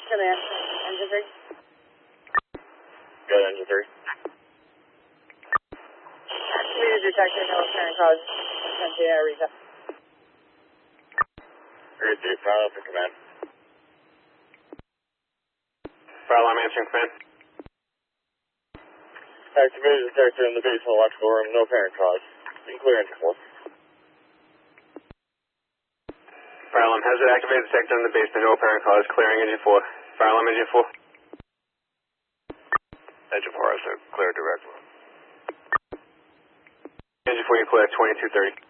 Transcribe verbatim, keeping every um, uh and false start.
Command. Engine three. Good, engine three. Activated detector, no apparent cause. Attention, air reset. Great, Dave. Fire alarm for command. Fire alarm answering command. Activated detector in the basement electrical room, no apparent cause. You can clear engine four. Fire alarm hazard activated detector in the basement, no apparent cause, clearing engine four. Fire alarm engine four. Engine four has a clear direct. Engine four, you clear, twenty-two thirty.